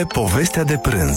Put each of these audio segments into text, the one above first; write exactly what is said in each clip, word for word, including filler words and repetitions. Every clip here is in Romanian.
Povestea de prânz.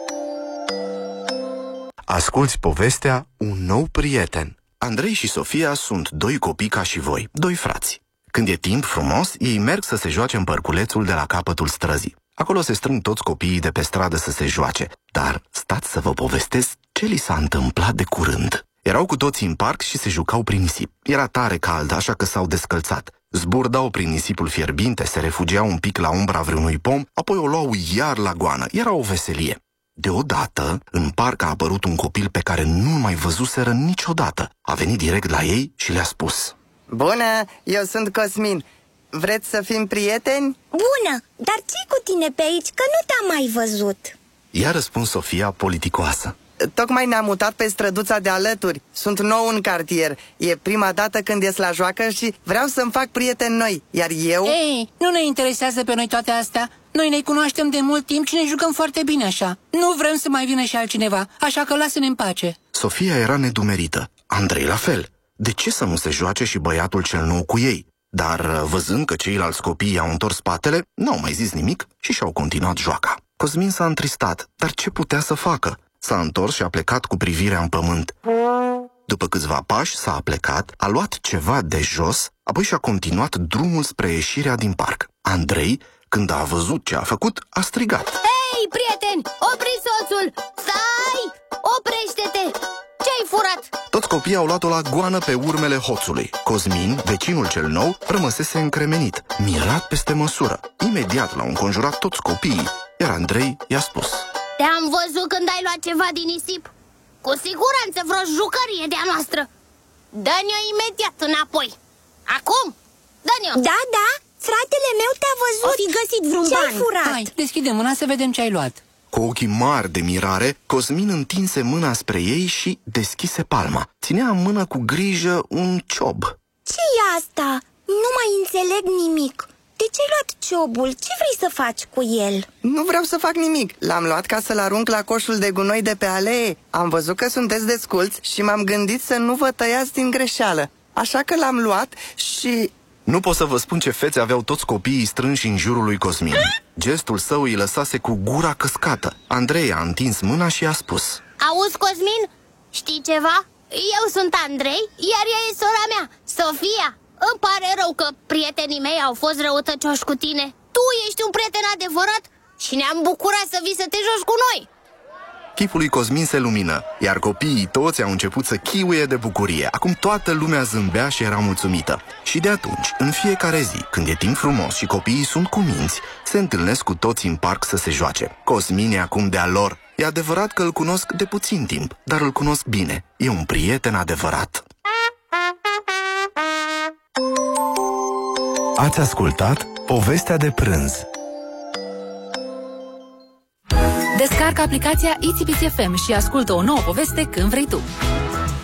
Asculți povestea Un nou prieten. Andrei și Sofia sunt doi copii ca și voi, doi frați. Când e timp frumos, ei merg să se joace în parculețul de la capătul străzii. Acolo se strâng toți copiii de pe stradă să se joace. Dar stați să vă povestesc ce li s-a întâmplat de curând. Erau cu toții în parc și se jucau prin nisip. Era tare cald, așa că s-au descălțat. Zburdau prin nisipul fierbinte, se refugiau un pic la umbra vreunui pom, apoi o luau iar la goană. Era o veselie. Deodată, în parc a apărut un copil pe care nu-l mai văzuseră niciodată. A venit direct la ei și le-a spus: Bună, eu sunt Cosmin. Vreți să fim prieteni? Bună, dar ce-i cu tine pe aici, că nu te-am mai văzut? I-a răspuns Sofia politicoasă. Tocmai ne-am mutat pe străduța de alături. Sunt nou în cartier. E prima dată când ies la joacă și vreau să-mi fac prieteni noi. Iar eu... Ei, nu ne interesează pe noi toate astea. Noi ne cunoaștem de mult timp și ne jucăm foarte bine așa. Nu vrem să mai vină și altcineva, așa că lasă-ne în pace. Sofia era nedumerită. Andrei la fel. De ce să nu se joace și băiatul cel nou cu ei? Dar văzând că ceilalți copii i-au întors spatele, n-au mai zis nimic și și-au continuat joaca. Cosmin s-a întristat, dar ce putea să facă? S-a întors și a plecat cu privirea în pământ. După câțiva pași s-a aplecat, a luat ceva de jos, apoi și-a continuat drumul spre ieșirea din parc. Andrei, când a văzut ce a făcut, a strigat: Hei, prieteni, opri soțul! Stai! Oprește-te! Ce-ai furat? Toți copiii au luat-o la goană pe urmele hoțului. Cosmin, vecinul cel nou, rămăsese încremenit, mirat peste măsură. Imediat l-au înconjurat toți copiii, iar Andrei i-a spus: Te-am văzut când ai luat ceva din nisip. Cu siguranță vreo jucărie de-a noastră. Dă-ne-o imediat înapoi. Acum, dă-ne-o. Da, da, fratele meu te-a văzut. O fi găsit vreun ban. Ce-ai furat? Hai, deschide mâna să vedem ce ai luat. Cu ochii mari de mirare, Cosmin întinse mâna spre ei și deschise palma. Ținea în mână cu grijă un ciob. Ce-i asta? Nu mai înțeleg nimic. De ce ai luat ciobul? Ce vrei să faci cu el? Nu vreau să fac nimic. L-am luat ca să-l arunc la coșul de gunoi de pe alee. Am văzut că sunteți desculți și m-am gândit să nu vă tăiați din greșeală. Așa că l-am luat și... Nu pot să vă spun ce fețe aveau toți copiii strânși în jurul lui Cosmin. Gestul său îi lăsase cu gura căscată. Andrei a întins mâna și a spus: Auzi, Cosmin? Știi ceva? Eu sunt Andrei, iar ea e sora mea, Sofia. Îmi pare rău că prietenii mei au fost răutăcioși cu tine. Tu ești un prieten adevărat și ne-am bucurat să vii să te joci cu noi. Chipul lui Cosmin se lumină, iar copiii toți au început să chiuie de bucurie. Acum toată lumea zâmbea și era mulțumită. Și de atunci, în fiecare zi, când e timp frumos și copiii sunt cuminți, se întâlnesc cu toți în parc să se joace. Cosmin e acum de-a lor. E adevărat că îl cunosc de puțin timp, dar îl cunosc bine. E un prieten adevărat. Ați ascultat Povestea de prânz. Descarcă aplicația I T B C F M și ascultă o nouă poveste când vrei tu.